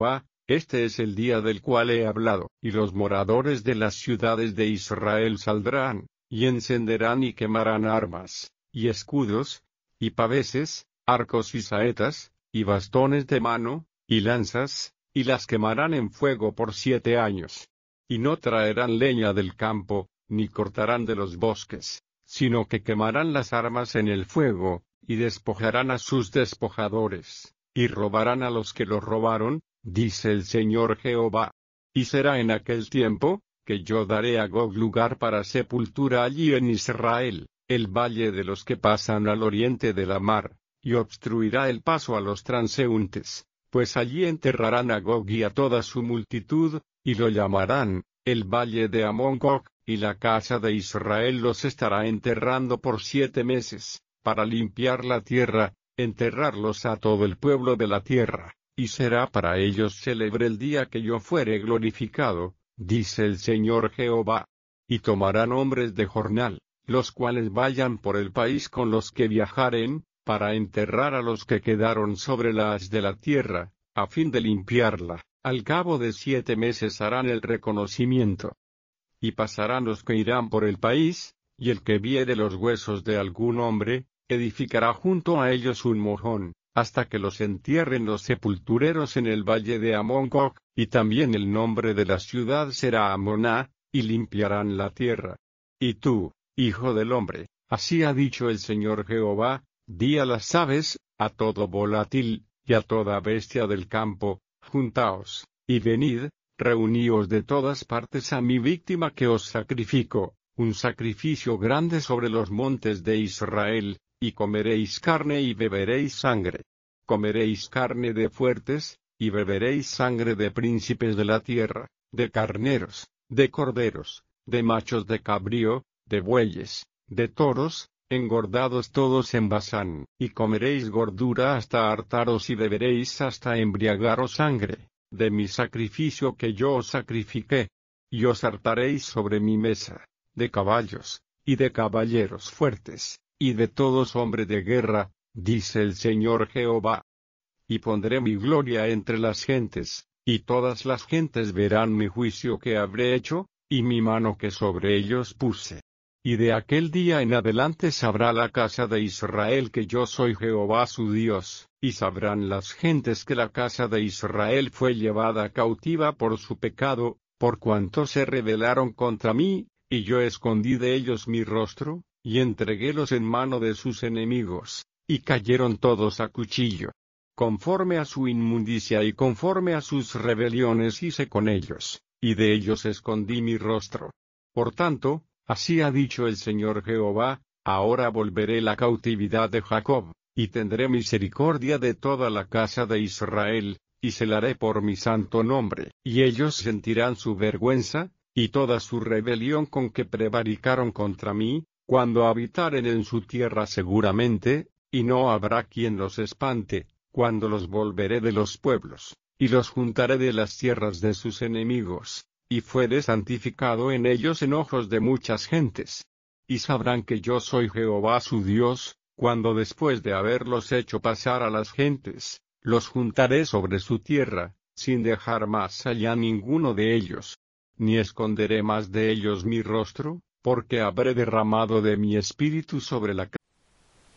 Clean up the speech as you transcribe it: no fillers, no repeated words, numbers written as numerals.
este es el día del cual he hablado, y los moradores de las ciudades de Israel saldrán, y encenderán y quemarán armas, y escudos, y paveses, arcos y saetas, y bastones de mano, y lanzas, y las quemarán en fuego por 7 años. Y no traerán leña del campo, ni cortarán de los bosques, sino que quemarán las armas en el fuego, y despojarán a sus despojadores, y robarán a los que los robaron, dice el Señor Jehová. Y será en aquel tiempo, que yo daré a Gog lugar para sepultura allí en Israel, el valle de los que pasan al oriente de la mar, y obstruirá el paso a los transeúntes, pues allí enterrarán a Gog y a toda su multitud, y lo llamarán, el valle de Amón-Gog, y la casa de Israel los estará enterrando por 7 meses, para limpiar la tierra, enterrarlos a todo el pueblo de la tierra, y será para ellos célebre el día que yo fuere glorificado, dice el Señor Jehová. Y tomarán hombres de jornal, los cuales vayan por el país con los que viajaren, para enterrar a los que quedaron sobre la haz de la tierra, a fin de limpiarla. Al cabo de 7 meses harán el reconocimiento. Y pasarán los que irán por el país, y el que viere los huesos de algún hombre, edificará junto a ellos un mojón, hasta que los entierren los sepultureros en el valle de Amón-Gog, y también el nombre de la ciudad será Amoná, y limpiarán la tierra. Y tú, hijo del hombre, así ha dicho el Señor Jehová, di a las aves, a todo volátil, y a toda bestia del campo, juntaos, y venid, reuníos de todas partes a mi víctima que os sacrifico, un sacrificio grande sobre los montes de Israel, y comeréis carne y beberéis sangre. Comeréis carne de fuertes, y beberéis sangre de príncipes de la tierra, de carneros, de corderos, de machos de cabrío, de bueyes, de toros, engordados todos en Basán, y comeréis gordura hasta hartaros y beberéis hasta embriagaros sangre, de mi sacrificio que yo os sacrifiqué. Y os hartaréis sobre mi mesa, de caballos, y de caballeros fuertes, y de todos hombres de guerra, dice el Señor Jehová. Y pondré mi gloria entre las gentes, y todas las gentes verán mi juicio que habré hecho, y mi mano que sobre ellos puse. Y de aquel día en adelante sabrá la casa de Israel que yo soy Jehová su Dios, y sabrán las gentes que la casa de Israel fue llevada cautiva por su pecado, por cuanto se rebelaron contra mí, y yo escondí de ellos mi rostro, y entreguélos en mano de sus enemigos, y cayeron todos a cuchillo. Conforme a su inmundicia y conforme a sus rebeliones hice con ellos, y de ellos escondí mi rostro. Por tanto, así ha dicho el Señor Jehová, ahora volveré la cautividad de Jacob, y tendré misericordia de toda la casa de Israel, y celaré por mi santo nombre. Y ellos sentirán su vergüenza, y toda su rebelión con que prevaricaron contra mí, cuando habitaren en su tierra seguramente, y no habrá quien los espante, cuando los volveré de los pueblos, y los juntaré de las tierras de sus enemigos, y fuere santificado en ellos en ojos de muchas gentes. Y sabrán que yo soy Jehová su Dios, cuando después de haberlos hecho pasar a las gentes, los juntaré sobre su tierra, sin dejar más allá ninguno de ellos. Ni esconderé más de ellos mi rostro, porque habré derramado de mi espíritu sobre la